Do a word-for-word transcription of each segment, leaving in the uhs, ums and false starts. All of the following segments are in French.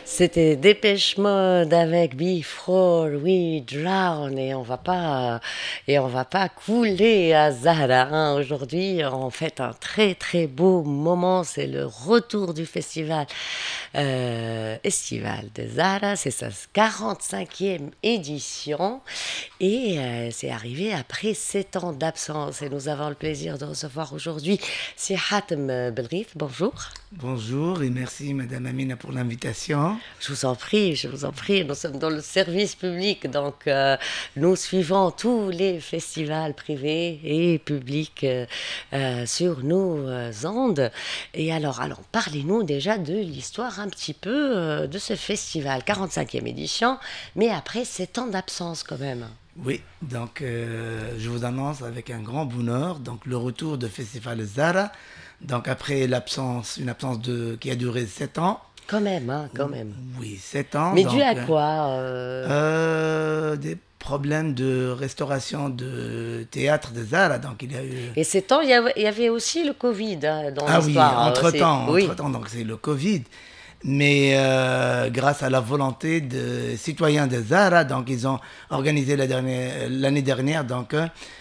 C'était Dépêche Mode avec Before We Drown et on va pas et on va pas couler à Zahra, hein. Aujourd'hui, on fait un très très beau moment. C'est le retour du festival euh, estival de Zahra. C'est sa quarante-cinquième édition et euh, c'est arrivé après sept ans d'absence. Et nous avons le plaisir de recevoir aujourd'hui Si Hatem Belrif. Bonjour. Bonjour et merci Madame Amina pour l'invitation. Je vous en prie, je vous en prie. Nous sommes dans le service public, donc euh, nous suivons tous les festivals privés et publics euh, euh, sur nos euh, ondes. Et alors, alors parlez-nous déjà de l'histoire un petit peu euh, de ce festival, quarante-cinquième édition, mais après sept ans d'absence quand même. Oui, donc euh, je vous annonce avec un grand bonheur donc le retour de Festival Zahra. Donc après l'absence, une absence de, qui a duré sept ans. Quand même, hein, quand même. Oui, sept ans. Mais donc, dû à quoi euh... euh, Des problèmes de restauration de théâtre de Zahra. Donc il y a eu... Et sept ans, il y avait, il y avait aussi le Covid hein, dans Ah oui, l'histoire. entre-temps, Oui. entre-temps, donc c'est le Covid. Mais euh, grâce à la volonté des citoyens de Zahra, donc ils ont organisé la dernière, l'année dernière donc,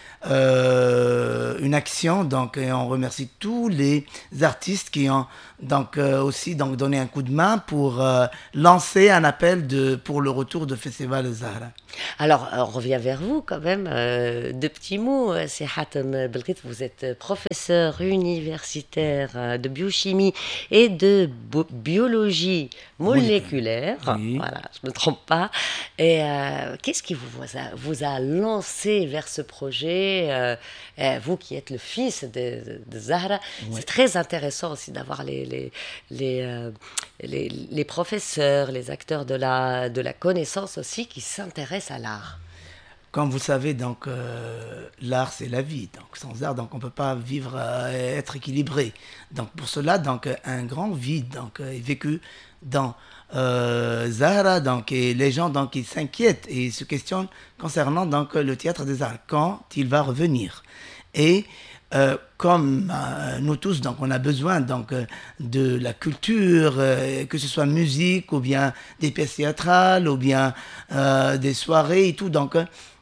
euh, une action. Donc, et on remercie tous les artistes qui ont donc, euh, aussi donc, donné un coup de main pour euh, lancer un appel de, pour le retour de Festival Zahra. Alors, on revient vers vous quand même. Euh, deux petits mots. C'est Hatem Belrif, vous êtes professeur universitaire euh, de biochimie et de bo- biologie moléculaire. Oui. Voilà, je ne me trompe pas. Et euh, qu'est-ce qui vous a, vous a lancé vers ce projet euh, euh, vous qui êtes le fils de, de, de Zahra, oui. C'est très intéressant aussi d'avoir les, les, les, euh, les, les professeurs, les acteurs de la, de la connaissance aussi qui s'intéressent à l'art. Comme vous savez, donc euh, l'art c'est la vie. Donc sans art, donc on peut pas vivre, euh, être équilibré. Donc pour cela, donc un grand vide donc est vécu dans euh, Zahra. Donc et les gens donc ils s'inquiètent et se questionnent concernant donc le théâtre des arts quand il va revenir. Et Euh, comme euh, nous tous, donc, on a besoin donc, euh, de la culture, euh, que ce soit musique ou bien des pièces théâtrales ou bien euh, des soirées et tout. Donc,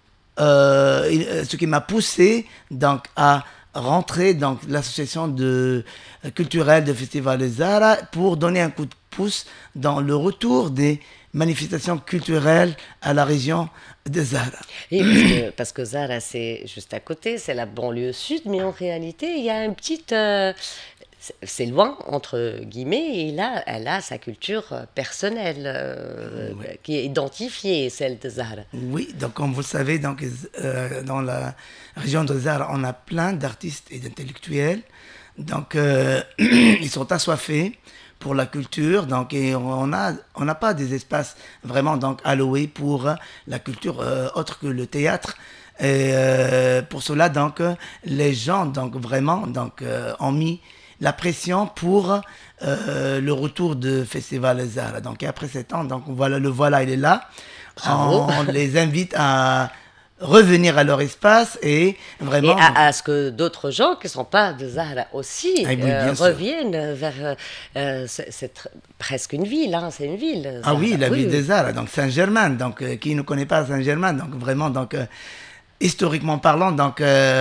euh, ce qui m'a poussé donc, à rentrer dans l'association de, euh, culturelle de Festival des Zahra pour donner un coup de pouce dans le retour des manifestations culturelles à la région de Zahra. Et parce que, parce que Zahra, c'est juste à côté, c'est la banlieue sud, mais en réalité, il y a un petit... Euh, c'est loin, entre guillemets, et là, elle a sa culture personnelle euh, oui. qui est identifiée, celle de Zahra. Oui, donc comme vous le savez, donc, euh, dans la région de Zahra, on a plein d'artistes et d'intellectuels. Donc, euh, ils sont assoiffés pour la culture, donc et on a on n'a pas des espaces vraiment donc alloués pour la culture euh, autre que le théâtre. Et euh, pour cela donc les gens donc vraiment donc euh, ont mis la pression pour euh, le retour de Festival Zahra. Donc après sept ans, donc voilà le voilà il est là. Bravo. On, on les invite à revenir à leur espace et vraiment... Et à, à ce que d'autres gens qui ne sont pas de Zahra aussi ah oui, euh, reviennent vers... Euh, c'est, c'est tr- presque une ville, hein, c'est une ville. Zahra. Ah oui, la oui, ville oui. de Zahra, donc Saint-Germain, donc euh, qui ne connaît pas Saint-Germain, donc vraiment, donc euh, historiquement parlant, donc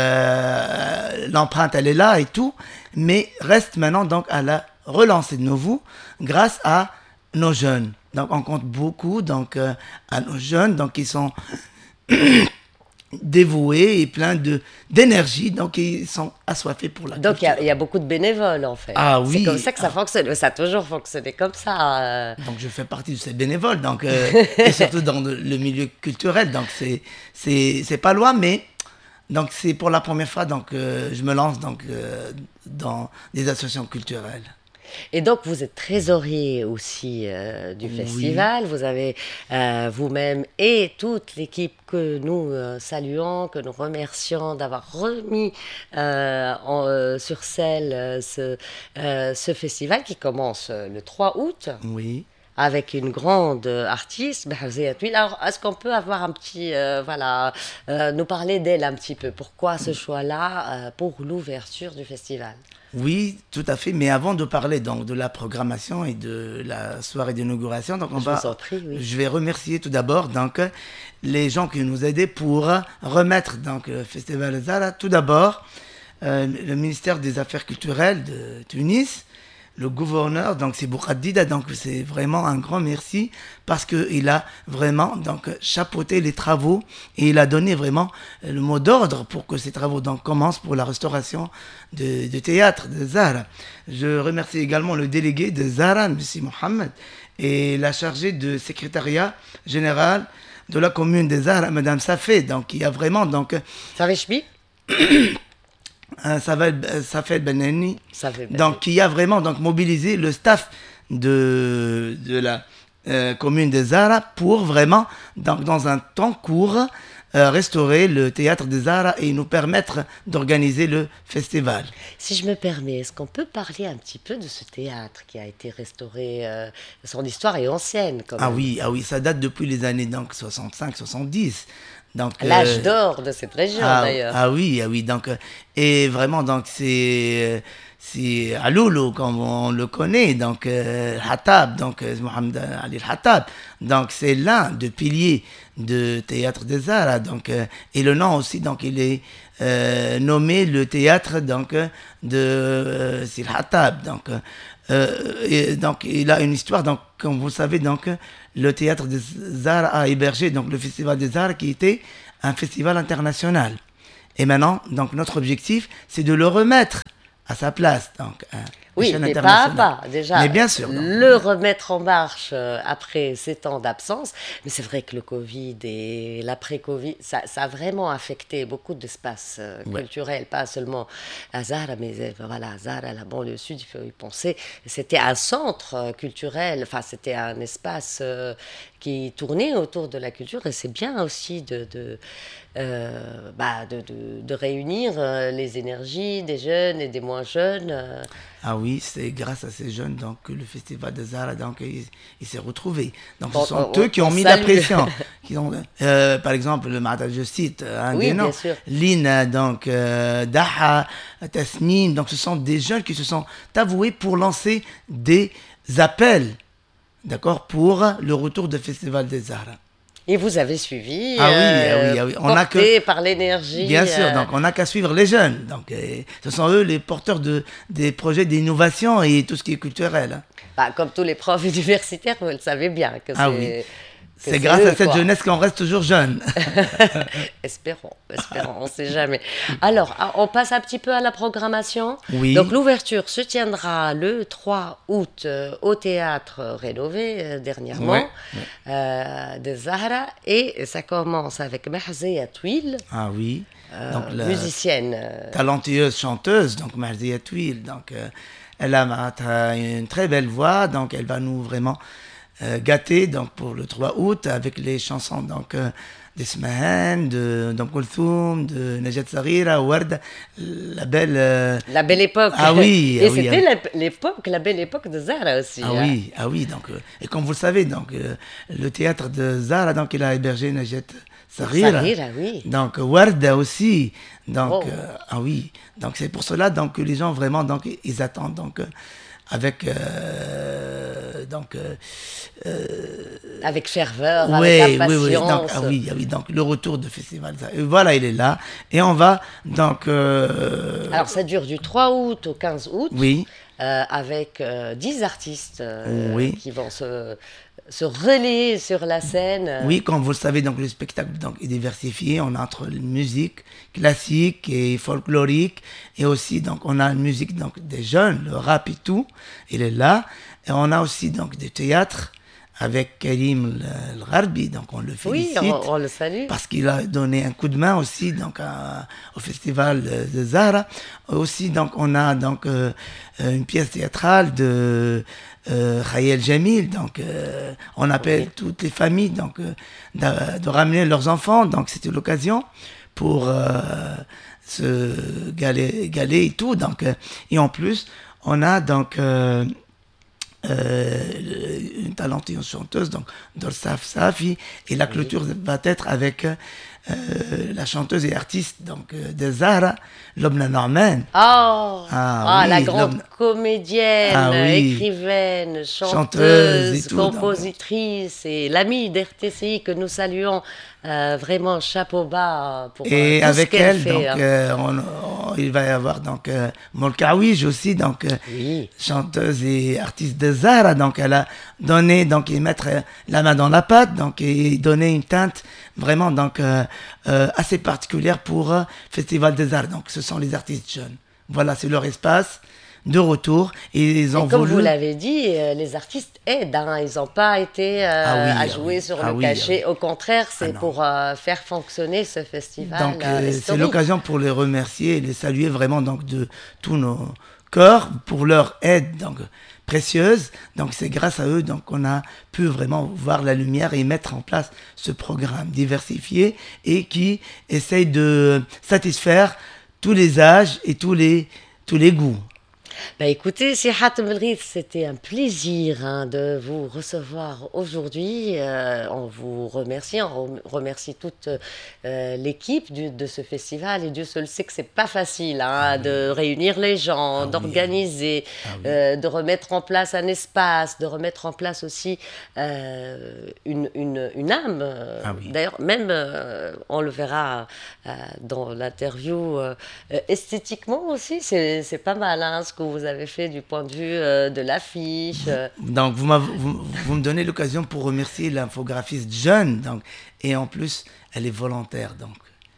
euh, l'empreinte elle est là et tout, mais reste maintenant donc à la relancer de nouveau grâce à nos jeunes. Donc on compte beaucoup donc euh, à nos jeunes, donc qui sont dévoués et pleins de d'énergie, donc ils sont assoiffés pour la donc culture. il y, y a beaucoup de bénévoles en fait. Ah oui. C'est comme ça que ça ah. fonctionne. Ça a toujours fonctionné comme ça. Euh... Donc je fais partie de ces bénévoles, donc euh, et surtout dans le, le milieu culturel. Donc c'est c'est c'est pas loin, mais donc c'est pour la première fois donc euh, je me lance donc euh, dans des associations culturelles. Et donc, vous êtes trésorier aussi euh, du oui. festival. Vous avez euh, vous-même et toute l'équipe que nous euh, saluons, que nous remercions d'avoir remis euh, en, euh, sur scène euh, ce, euh, ce festival qui commence euh, le trois août. Oui. Avec une grande artiste, alors est-ce qu'on peut avoir un petit, euh, voilà, euh, nous parler d'elle un petit peu? Pourquoi ce choix-là euh, pour l'ouverture du festival? Oui, tout à fait. Mais avant de parler donc de la programmation et de la soirée d'inauguration, donc on Je va, vous en prie, oui. je vais remercier tout d'abord donc les gens qui nous aidaient pour remettre donc le Festival Zara. Tout d'abord, euh, le ministère des Affaires culturelles de Tunis, le gouverneur, donc c'est Boukhaddida, donc c'est vraiment un grand merci parce qu'il a vraiment donc chapeauté les travaux et il a donné vraiment le mot d'ordre pour que ces travaux donc commencent pour la restauration de, de théâtre de Zahra. Je remercie également le délégué de Zahra, M. Mohamed, et la chargée de secrétariat général de la commune de Zahra, Mme Safé, donc qui a vraiment donc Ça va, Chbi? Euh, ça va, ça fait Beneni, Ça fait bien. donc qui a vraiment donc mobilisé le staff de, de la euh, commune de Zahra pour vraiment donc dans un temps court euh, restaurer le théâtre de Zahra et nous permettre d'organiser le festival. Si je me permets, est-ce qu'on peut parler un petit peu de ce théâtre qui a été restauré? euh, Son histoire est ancienne, quand Ah même. oui, ah oui, ça date depuis les années donc soixante-cinq soixante-dix. Donc L'âge euh, d'or de cette région, Ah, d'ailleurs. ah oui, ah oui, donc, euh, et vraiment, donc, c'est, c'est Aloulou, comme on le connaît, donc, euh, Hatab, donc, euh, Mohamed Ali Hatab, donc, c'est l'un des piliers de Théâtre des Arts, donc, euh, et le nom aussi, donc, il est euh, nommé le théâtre, donc, euh, de euh, Sir Hatab, donc, euh, et donc, il a une histoire, donc, comme vous savez, donc, le théâtre des Arts a hébergé, donc, le Festival des Arts qui était un festival international. Et maintenant, donc, notre objectif, c'est de le remettre à sa place. Donc, à Oui, l'échelle mais pas à internationale. pas, déjà. Mais bien sûr. donc, Le remettre en marche euh, après ces temps d'absence. Mais c'est vrai que le Covid et l'après-Covid, ça, ça a vraiment affecté beaucoup d'espaces euh, Ouais. culturels, pas seulement à Zahra, mais euh, voilà, à Zahra, la banlieue sud, il faut y penser. C'était un centre euh, culturel, enfin, c'était un espace euh, qui tournait autour de la culture. Et c'est bien aussi de, de, euh, bah, de, de, de réunir euh, les énergies des jeunes et des moins jeunes. euh, Ah oui, c'est grâce à ces jeunes donc, que le festival de Zahra donc, il, il s'est retrouvé. Donc, On- ce sont on- eux qui ont on mis la salue. pression. Qui ont, euh, par exemple, le Mahataj, je cite un Oui, des bien noms. sûr. Lina, donc, euh, Daha, Tasnim. Donc, ce sont des jeunes qui se sont avoués pour lancer des appels, d'accord, pour le retour du festival de Zahra. Et vous avez suivi, Ah oui, euh, ah oui, ah oui. On a porté par l'énergie. Bien sûr, euh, donc on n'a qu'à suivre les jeunes. Donc, euh, ce sont eux les porteurs de, des projets d'innovation et tout ce qui est culturel. hein. bah, comme tous les profs universitaires, vous le savez bien. Que Ah c'est, oui. que C'est grâce eux, à cette quoi. jeunesse qu'on reste toujours jeune. Espérons, espérons, on ne sait jamais. Alors, ah, on passe un petit peu à la programmation. Oui. Donc, l'ouverture se tiendra le trois août euh, au théâtre rénové euh, dernièrement Ouais, euh, de Zahra. Et ça commence avec Mahzia Touil, Ah oui. euh, Donc, la musicienne. euh, talentueuse chanteuse, donc Marzia Touil. Donc, euh, elle a a une très belle voix, donc elle va nous vraiment euh, gâter donc, pour le trois août avec les chansons donc, euh, d'Ismahan, de d'Om Kulthum, de Najat Sarira, Warda, la belle. euh, La belle époque. Ah oui, Et ah oui, c'était ah la- l'époque, la belle époque de Zahra aussi. Ah hein. oui, ah oui, donc, euh, et comme vous le savez, donc, euh, le théâtre de Zahra, donc, il a hébergé Najat Sarira. Sarira, oui. Donc, Warda aussi. Donc, Oh. euh, ah oui, donc c'est pour cela donc, que les gens vraiment, donc, ils attendent, donc, euh, avec, euh, donc, euh, Avec ferveur, oui, avec oui, oui, impatience. donc, ah oui, ah oui, donc, le retour de Festival Zahra. Et voilà, il est là. Et on va, donc, euh, Alors ça dure du trois août au quinze août, oui, euh, avec euh, dix artistes euh, Oui. qui vont se, se relayer sur la scène. euh, Oui, comme vous le savez, donc le spectacle donc, est diversifié. On a entre la musique classique et folklorique. Et aussi, donc, on a une musique donc, des jeunes, le rap et tout. Il est là. Et on a aussi donc, des théâtres avec Karim El Gharbi. Donc, on le Oui, félicite. on, on le salue. Parce qu'il a donné un coup de main aussi donc, à- au festival de Zahra. Aussi, donc, on a donc, euh, une pièce théâtrale de euh, Khayel Jamil. Donc, euh, on appelle Oui. toutes les familles donc, euh, de, de ramener leurs enfants. Donc, c'était l'occasion pour euh, se galer, galer et tout. Donc, euh, et en plus, on a donc... euh, euh, une talentueuse chanteuse, donc Dorsaf Safi, et la clôture oui. va être avec euh, la chanteuse et artiste donc euh, de Zahra, Lobna Norman. Oh, ah, ah oui, la grande Lobna... comédienne, ah, oui. écrivaine, chanteuse, chanteuse et tout, compositrice donc. Et l'amie d'R T C I que nous saluons. Euh, vraiment chapeau bas pour et euh, tout avec ce qu'elle elle fait, donc hein. euh, on, on, il va y avoir donc euh, Molkawij aussi donc euh, oui. chanteuse et artiste de Zahra, donc elle a donné donc et mettre la main dans la pâte donc et donner une teinte vraiment donc euh, euh, assez particulière pour euh, Festival des Arts. Donc ce sont les artistes jeunes, voilà, c'est leur espace de retour et ils ont et comme voulu... vous l'avez dit, euh, les artistes aident, hein, ils n'ont pas été euh, ah oui, à jouer ah oui, sur ah le oui, cachet, ah oui. au contraire c'est ah pour euh, faire fonctionner ce festival. Donc euh, c'est l'occasion pour les remercier et les saluer vraiment donc de tous nos cœurs pour leur aide donc précieuse. Donc c'est grâce à eux donc qu'on a pu vraiment voir la lumière et mettre en place ce programme diversifié et qui essaye de satisfaire tous les âges et tous les tous les goûts. Bah écoutez, si Hatem El Rith, c'était un plaisir hein, de vous recevoir aujourd'hui. Euh, on vous remercie, on remercie toute euh, l'équipe du, de ce festival. Et Dieu seul sait que c'est pas facile hein, ah oui. de réunir les gens, ah d'organiser, oui. ah oui. euh, de remettre en place un espace, de remettre en place aussi euh, une, une, une âme. Ah oui. D'ailleurs, même, euh, on le verra euh, dans l'interview, euh, esthétiquement aussi, c'est, c'est pas mal hein, ce que vous avez fait du point de vue euh, de l'affiche. Donc, vous, vous, vous me donnez l'occasion pour remercier l'infographiste jeune. Donc, et en plus, elle est volontaire. Donc,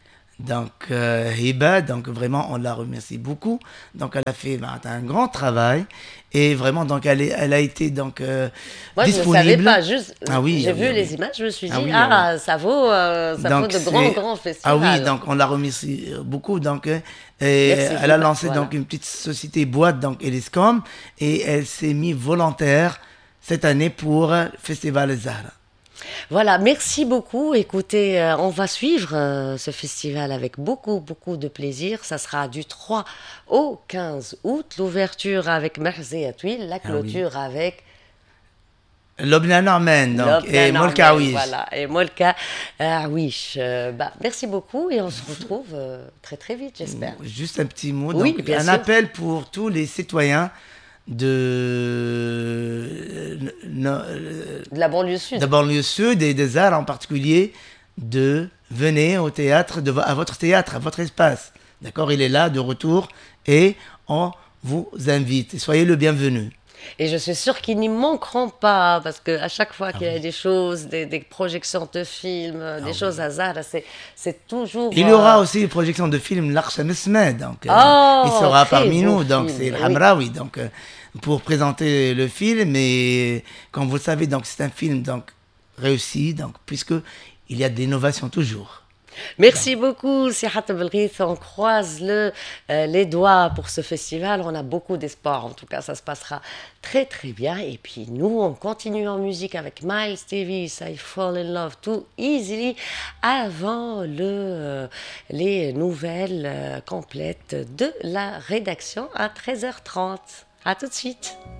donc euh, Hiba, donc vraiment, on la remercie beaucoup. Donc, elle a fait bah, un grand travail. Et vraiment, donc, elle, est, elle a été donc, euh, Moi, disponible. Moi, je ne savais pas. Juste, ah, oui, j'ai ah, vu oui, les oui. images, je me suis dit, ah, oui, ah, ah, oui. ça vaut, euh, ça donc, vaut de grands, grands festivals. Ah oui, donc, on la remercie beaucoup. Donc, et Merci, elle a lancé voilà. donc, une petite société boîte, donc Eliscom, et elle s'est mise volontaire cette année pour le Festival Zahra. Voilà, merci beaucoup. Écoutez, euh, on va suivre euh, ce festival avec beaucoup, beaucoup de plaisir. Ça sera du trois au quinze août. L'ouverture avec Merzé Atouil, la clôture ah oui. avec... Lobna Norman, donc, Lobna et Molka Awish. Voilà, et Molka Awish. Euh, bah, merci beaucoup et on se retrouve euh, très, très vite, j'espère. Juste un petit mot. Oui, donc, bien un sûr. appel pour tous les citoyens de, de la banlieue sud. De la banlieue sud et des arts en particulier, de venir au théâtre, de, à votre théâtre, à votre espace. D'accord, il est là, de retour, et on vous invite. Et soyez le bienvenu. Et je suis sûre qu'ils n'y manqueront pas, parce qu'à chaque fois ah qu'il y a oui. des choses, des, des projections de films, ah des oui. choses à Zahra, c'est, c'est toujours... Il y aura euh... aussi une projection de film L'Arche Mesmed, donc oh, euh, il sera parmi nous, donc c'est le Hamraoui, oui. donc euh, pour présenter le film, et comme vous le savez, donc c'est un film donc réussi, donc puisque il y a de l'innovation toujours. Merci beaucoup, Si Hatem El Rith. On croise le, euh, les doigts pour ce festival. On a beaucoup d'espoir. En tout cas, ça se passera très, très bien. Et puis, nous, on continue en musique avec Miles Davis, I Fall in Love Too Easily, avant le, euh, les nouvelles euh, complètes de la rédaction à treize heures trente. À tout de suite.